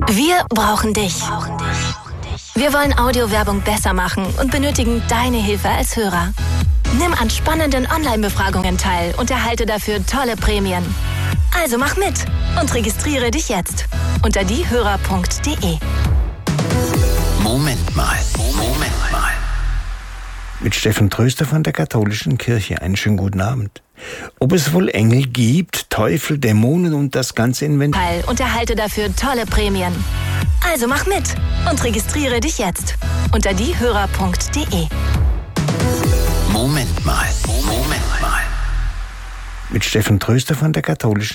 Wir brauchen dich. Wir wollen Audiowerbung besser machen und benötigen deine Hilfe als Hörer. Nimm an spannenden Online-Befragungen teil und erhalte dafür tolle Prämien. Also mach mit und registriere dich jetzt unter diehörer.de. Moment mal. Mit Steffen Tröster von der Katholischen Kirche. Einen schönen guten Abend. Ob es wohl Engel gibt, Teufel, Dämonen und das ganze Inventar. Teil und erhalte dafür tolle Prämien. Also mach mit und registriere dich jetzt unter diehörer.de. Moment mal. Mit Steffen Tröster von der Katholischen